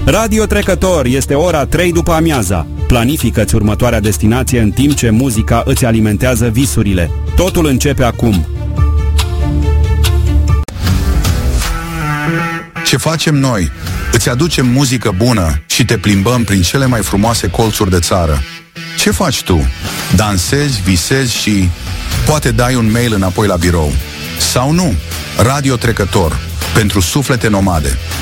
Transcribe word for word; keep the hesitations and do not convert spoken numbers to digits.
Radio Trecător, este ora trei după amiaza. Planifică-ți următoarea destinație în timp ce muzica îți alimentează visurile. Totul începe acum. Ce facem noi? Îți aducem muzică bună și te plimbăm prin cele mai frumoase colțuri de țară. Ce faci tu? Dansezi, visezi și poate dai un mail înapoi la birou. Sau nu? Radio Trecător, pentru suflete nomade.